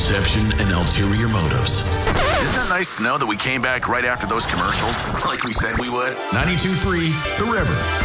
deception, and ulterior motives. Isn't it nice to know that we came back right after those commercials, like we said we would? 92.3 The River.